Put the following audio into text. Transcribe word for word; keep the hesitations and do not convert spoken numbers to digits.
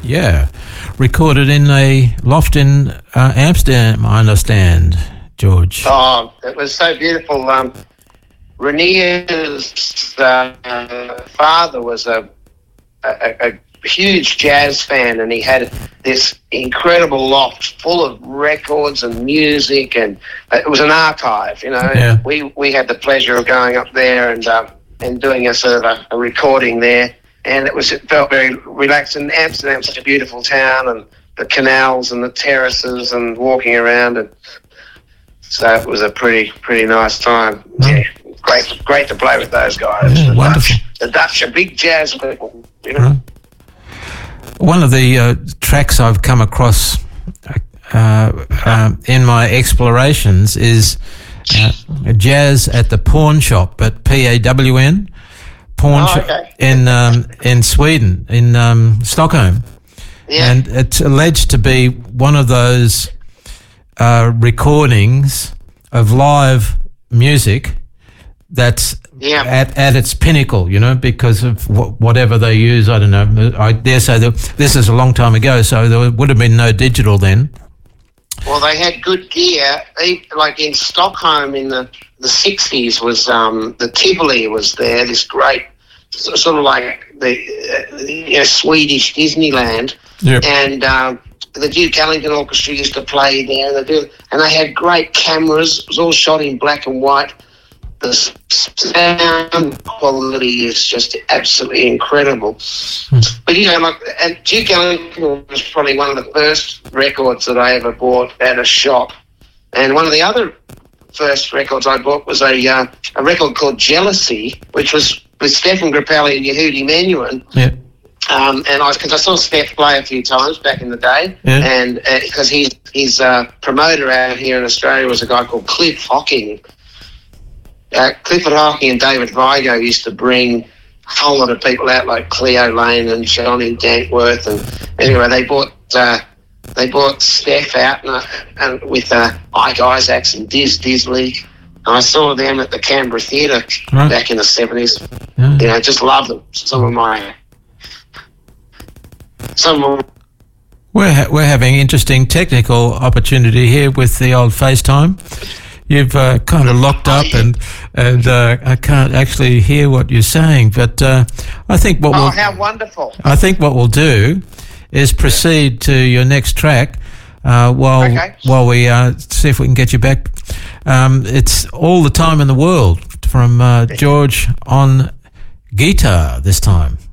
Yeah. Recorded in a loft in uh, Amsterdam, I understand, George. Oh, it was so beautiful. Um, Rainier's uh, father was a, a, a huge jazz fan, and he had this incredible loft full of records and music, and it was an archive, you know. Yeah. We we had the pleasure of going up there and uh, and doing a sort of a, a recording there, and it was it felt very relaxed. And Amsterdam's such a beautiful town, and the canals and the terraces and walking around, and so it was a pretty pretty nice time. Oh. Yeah, great great to play with those guys. Yeah, the wonderful. Dutch, the Dutch are big jazz people, you know. Right. One of the uh, tracks I've come across uh, uh, in my explorations is uh, Jazz at the Pawn Shop at P A W N Pawn oh, Shop okay. in um, in Sweden, in um, Stockholm. Yeah. And it's alleged to be one of those uh, recordings of live music that's yeah. at, at its pinnacle, you know, because of wh- whatever they use. I don't know. I dare say that this is a long time ago, so there would have been no digital then. Well, they had good gear. They, like in Stockholm in the, the sixties was um, the Tivoli was there, this great sort of like the uh, you know, Swedish Disneyland. Yep. And um, the Duke Ellington Orchestra used to play there. And they, do, and they had great cameras. It was all shot in black and white. The sound quality is just absolutely incredible. Hmm. But, you know, like, and Duke Ellington was probably one of the first records that I ever bought at a shop. And one of the other first records I bought was a uh, a record called Jealousy, which was with Stefan Grappelli and Yehudi Menuhin. Yeah. Um, and I, cause I saw Steph play a few times back in the day, yeah. and because uh, he's, his uh, promoter out here in Australia was a guy called Cliff Hocking. Uh, Clifford Hocking and David Vigo used to bring a whole lot of people out, like Cleo Lane and Johnny Dankworth, and anyway, they brought uh, they brought Steph out and, uh, and with uh, Ike Isaacs and Diz Disley. And I saw them at the Canberra Theatre right. back in the seventies. Yeah. You know, just love them. Some of my some of We're ha- we're having interesting technical opportunity here with the old FaceTime. You've uh, kind of locked up, and and uh, I can't actually hear what you're saying. But uh, I think what oh, we'll how wonderful! I think what we'll do is proceed to your next track uh, while okay. while we uh, see if we can get you back. Um, it's All the Time in the World from uh, George on guitar this time.